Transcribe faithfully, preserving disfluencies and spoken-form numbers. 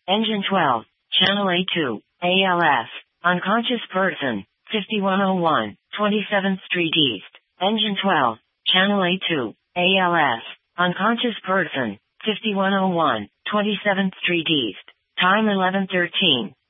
Engine twelve, Channel A two, A L S, unconscious person, fifty-one oh one, twenty-seventh Street East. Engine twelve, Channel A two, A L S, unconscious person, fifty-one oh one, twenty-seventh Street East. Time eleven thirteen.